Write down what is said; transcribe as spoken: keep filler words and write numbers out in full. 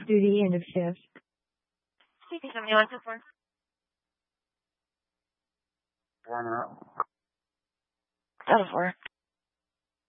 duty, end of shift. C P seventy-one two four. Warmer up. Out of four.